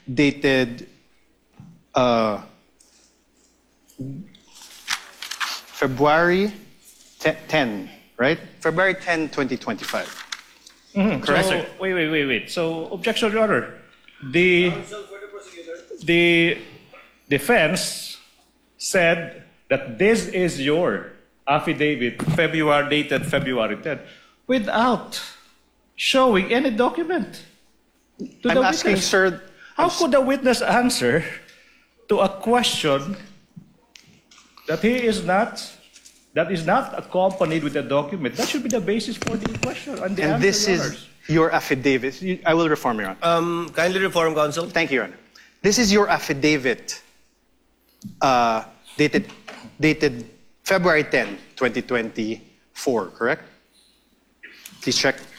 dated February 10, right? February 10, 2025. Correct? So, wait. So, objection, Your Honor. The defense said that this is your affidavit, dated February 10, without showing any document to I'm the asking, witness. sir. How could the witness answer to a question that is not accompanied with a document? That should be the basis for the question and the And answer, this Your is Honors. your affidavit. I will reform, Your Honor. Kindly reform, counsel. Thank you, Your Honor. This is your affidavit dated February 10, 2024, correct? Please check.